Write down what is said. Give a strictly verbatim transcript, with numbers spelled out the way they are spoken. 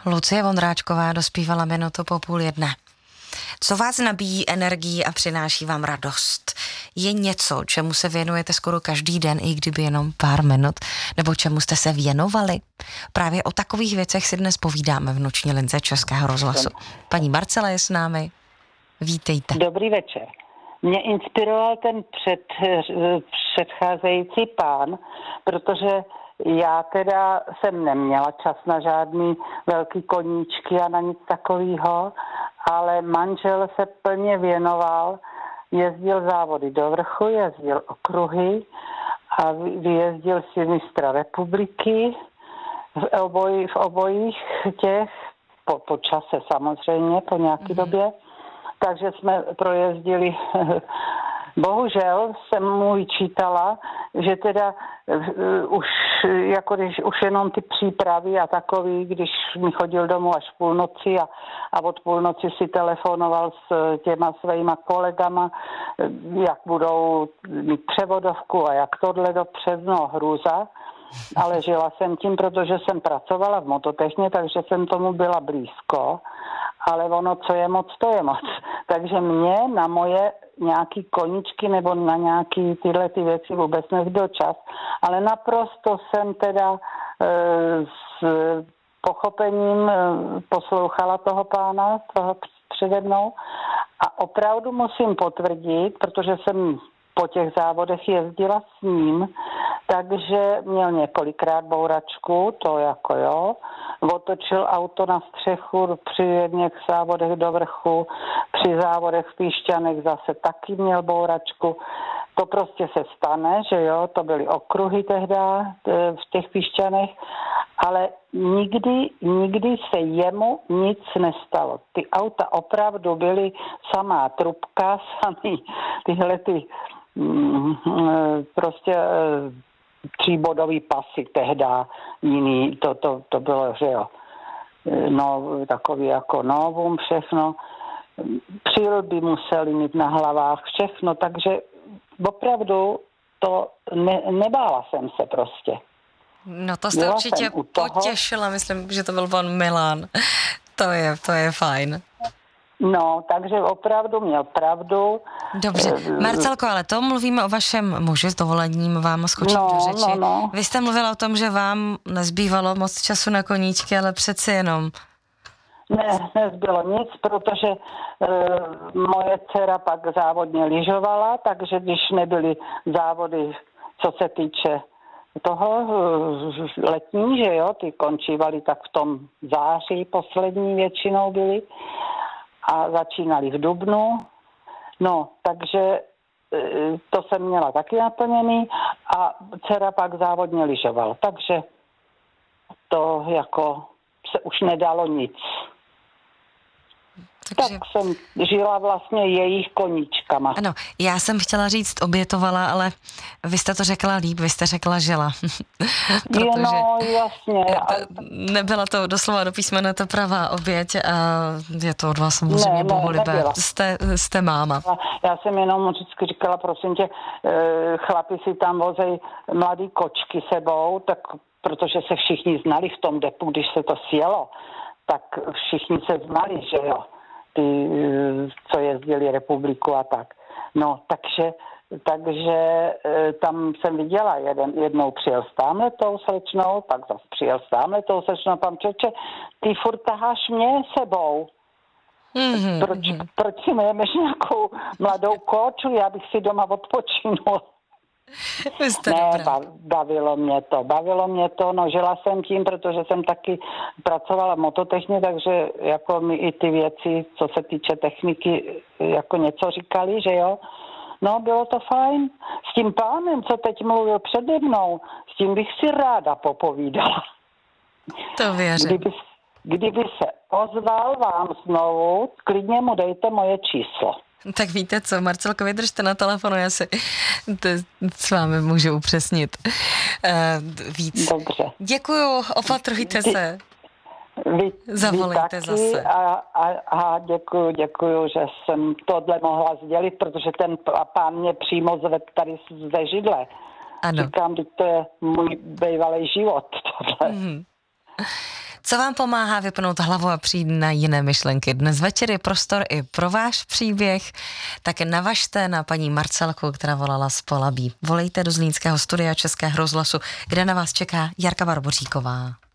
Lucie Vondráčková dospívala minutu po půl jedné. Co vás nabíjí energii a přináší vám radost? Je něco, čemu se věnujete skoro každý den, i kdyby jenom pár minut, nebo čemu jste se věnovali? Právě o takových věcech si dnes povídáme v noční lince Českého rozhlasu. Paní Marcela je s námi. Vítejte. Dobrý večer. Mě inspiroval ten před, předcházející pán, protože já teda jsem neměla čas na žádný velký koníčky a na nic takového, ale manžel se plně věnoval, jezdil závody do vrchu, jezdil okruhy a vyjezdil si mistra republiky v, oboj, v obojích těch, po, po čase samozřejmě, po nějaké mm-hmm. době. Takže jsme projezdili, bohužel jsem mu vyčítala, že teda uh, už, jako když už jenom ty přípravy a takový, když mi chodil domů až půlnoci a, a od půlnoci si telefonoval s těma svýma kolegama, jak budou mít převodovku a jak tohle dopředu, no hrůza. Ale žila jsem tím, protože jsem pracovala v mototechně, takže jsem tomu byla blízko. Ale ono, co je moc, to je moc. Takže mě na moje nějaký koníčky nebo na nějaký tyhle ty věci vůbec nezbyl čas. Ale naprosto jsem teda e, s pochopením e, poslouchala toho pána, toho přede mnou. A opravdu musím potvrdit, protože jsem po těch závodech jezdila s ním, takže měl několikrát bouračku, to jako jo, otočil auto na střechu při jedných závodech do vrchu, při závodech v Píšťanech zase taky měl bouračku. To prostě se stane, že jo, to byly okruhy tehda v těch Píšťanech, ale nikdy, nikdy se jemu nic nestalo. Ty auta opravdu byly samá trubka, samý tyhle ty prostě tříbodový pasy tehda jiný, to, to, to bylo, že jo, no, takový jako novum, všechno. Přilby museli mít na hlavách, všechno, takže opravdu to ne, nebála jsem se prostě. No to jste Byla určitě potěšila, myslím, že to byl pan Milan. To je, to je fajn. No, takže opravdu měl pravdu. Dobře. Marcelko, ale to mluvíme o vašem muži, s dovolením vám skočím no, do řeči. No, no. Vy jste mluvila o tom, že vám nezbývalo moc času na koníčky, ale přeci jenom. Ne, nezbylo nic, protože e, moje dcera pak závodně lyžovala, takže když nebyly závody, co se týče toho e, letní, že jo, ty končívaly tak v tom září, poslední většinou byly. A začínali v dubnu. No, takže to jsem měla taky naplněný a dcera pak závodně lyžovala. Takže to jako se už nedalo nic. Takže... Tak jsem žila vlastně jejich koníčkama. Ano, já jsem chtěla říct obětovala, ale vy jste to řekla líp, vy jste řekla žila. Protože no, jasně. Nebyla to doslova do písmene ta pravá oběť a je to od vás samozřejmě bohulibé. Jste, jste máma. Já jsem jenom vždycky říkala, prosím tě, chlapi si tam vozej mladý kočky sebou, tak protože se všichni znali v tom depu, když se to sjelo, tak všichni se znali, že jo. Ty, co jezdili republiku a tak. No, takže, takže tam jsem viděla, jeden, jednou přijel s tamhletou slečnou, pak zase přijel s tamhletou slečnou, pan čeče, ty furt taháš mě sebou. Mm-hmm. Proč, proč si nejmeš nějakou mladou koču, já bych si doma odpočinul. Ne, bavilo mě to, bavilo mě to, no žila jsem tím, protože jsem taky pracovala v mototechně, takže jako mi i ty věci, co se týče techniky, jako něco říkali, že jo. No, bylo to fajn. S tím pánem, co teď mluvil přede mnou, s tím bych si ráda popovídala. To věřím. Kdyby, kdyby se ozval vám znovu, klidně mu dejte moje číslo. Tak víte co, Marcelko, vydržte na telefonu, já si to s vámi můžu upřesnit uh, víc. Dobře. Děkuju, opatrujte vy, se. Vy, Zavolejte vy zase. A, a, a děkuju, děkuju, že jsem tohle mohla sdělit, protože ten pán mě přímo zved tady ze židle. Ano. Říkám, že to je můj bývalý život. Tohle. Mm. Co vám pomáhá vypnout hlavu a přijít na jiné myšlenky? Dnes večer je prostor i pro váš příběh, tak navažte na paní Marcelku, která volala z Polabí. Volejte do Zlínského studia Českého rozhlasu, kde na vás čeká Jarka Barboříková.